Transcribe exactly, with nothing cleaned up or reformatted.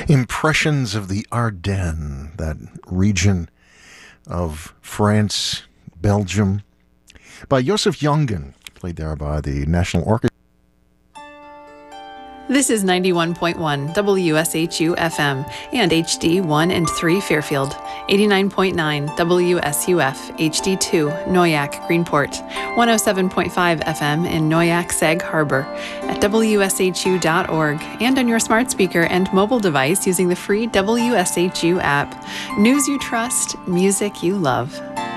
Impressions of the Ardennes, that region of France, Belgium, by Joseph Jongen, played there by the National Orchestra. This is ninety-one point one W S H U F M and H D one and three Fairfield, eighty-nine point nine W S U F H D two Noyac Greenport, one oh seven point five F M in Noyac Sag Harbor, at W S H U dot org, and on your smart speaker and mobile device using the free W S H U app. News you trust, music you love.